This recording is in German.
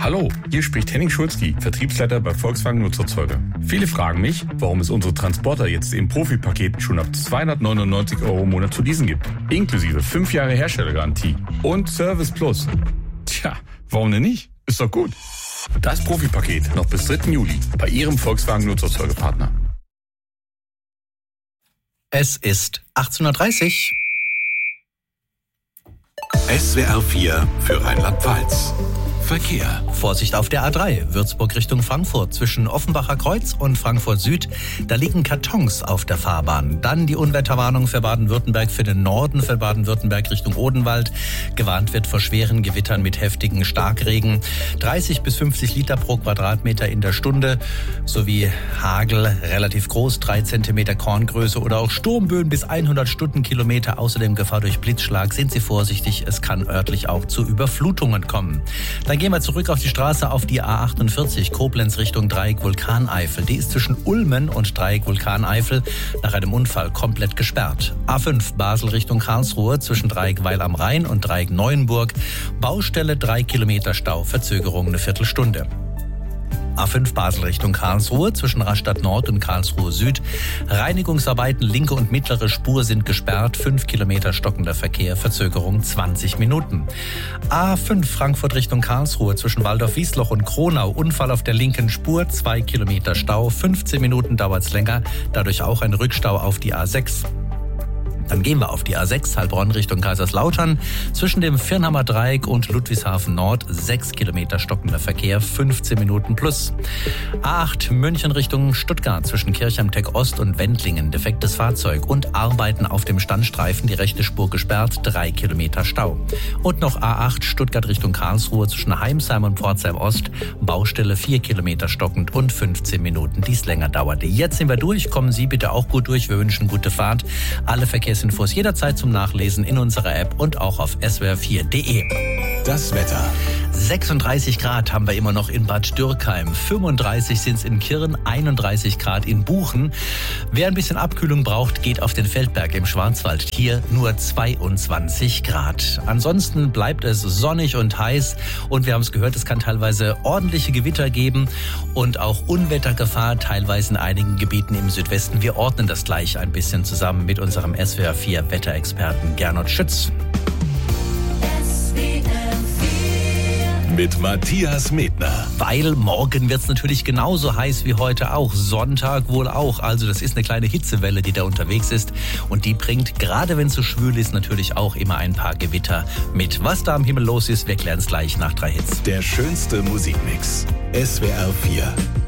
Hallo, hier spricht Henning Schulzki, Vertriebsleiter bei Volkswagen Nutzerzeuger. Viele fragen mich, warum es unsere Transporter jetzt im Profi-Paket schon ab 299 € im Monat zu leasen gibt. Inklusive 5 Jahre Herstellergarantie und Service Plus. Tja, warum denn nicht? Ist doch gut. Das Profi-Paket noch bis 3. Juli bei Ihrem Volkswagen Nutzerzeugerpartner. Es ist 18:30 Uhr. SWR 4 für Rheinland-Pfalz. Verkehr. Vorsicht auf der A3, Würzburg Richtung Frankfurt, zwischen Offenbacher Kreuz und Frankfurt Süd. Da liegen Kartons auf der Fahrbahn. Dann die Unwetterwarnung für Baden-Württemberg, für den Norden, für Baden-Württemberg Richtung Odenwald. Gewarnt wird vor schweren Gewittern mit heftigen Starkregen. 30 bis 50 Liter pro Quadratmeter in der Stunde. Sowie Hagel, relativ groß, 3 Zentimeter Korngröße oder auch Sturmböen bis 100 Stundenkilometer. Außerdem Gefahr durch Blitzschlag. Sind Sie vorsichtig, es kann örtlich auch zu Überflutungen kommen. Dann gehen wir zurück auf die Straße, auf die A48, Koblenz Richtung Dreieck Vulkaneifel. Die ist zwischen Ulmen und Dreieck Vulkaneifel nach einem Unfall komplett gesperrt. A5 Basel Richtung Karlsruhe, zwischen Dreieck Weil am Rhein und Dreieck Neuenburg. Baustelle, 3 Kilometer Stau, Verzögerung eine Viertelstunde. A5 Basel Richtung Karlsruhe, zwischen Rastatt Nord und Karlsruhe Süd. Reinigungsarbeiten, linke und mittlere Spur sind gesperrt. 5 Kilometer stockender Verkehr, Verzögerung 20 Minuten. A5 Frankfurt Richtung Karlsruhe, zwischen Waldorf-Wiesloch und Kronau. Unfall auf der linken Spur, 2 Kilometer Stau. 15 Minuten dauert's länger, dadurch auch ein Rückstau auf die A6. Dann gehen wir auf die A6 Heilbronn Richtung Kaiserslautern. Zwischen dem Firnhammer Dreieck und Ludwigshafen Nord 6 Kilometer stockender Verkehr, 15 Minuten plus. A8 München Richtung Stuttgart, zwischen Kirchheim-Tech Ost und Wendlingen. Defektes Fahrzeug und Arbeiten auf dem Standstreifen, die rechte Spur gesperrt, 3 Kilometer Stau. Und noch A8 Stuttgart Richtung Karlsruhe, zwischen Heimsheim und Pforzheim Ost. Baustelle 4 Kilometer stockend und 15 Minuten, die es länger dauerte. Jetzt sind wir durch. Kommen Sie bitte auch gut durch. Wir wünschen gute Fahrt. Alle Verkehrsinfos jederzeit zum Nachlesen in unserer App und auch auf swr4.de. Das Wetter. 36 Grad haben wir immer noch in Bad Dürkheim, 35 sind es in Kirn, 31 Grad in Buchen. Wer ein bisschen Abkühlung braucht, geht auf den Feldberg im Schwarzwald. Hier nur 22 Grad. Ansonsten bleibt es sonnig und heiß und wir haben es gehört, es kann teilweise ordentliche Gewitter geben und auch Unwettergefahr, teilweise in einigen Gebieten im Südwesten. Wir ordnen das gleich ein bisschen zusammen mit unserem SWR 4 Wetterexperten Gernot Schütz. Mit Matthias Medner. Weil morgen wird es natürlich genauso heiß wie heute auch. Sonntag wohl auch. Also das ist eine kleine Hitzewelle, die da unterwegs ist. Und die bringt, gerade wenn es so schwül ist, natürlich auch immer ein paar Gewitter mit. Was da am Himmel los ist, wir klären es gleich nach 3 Hits. Der schönste Musikmix. SWR 4.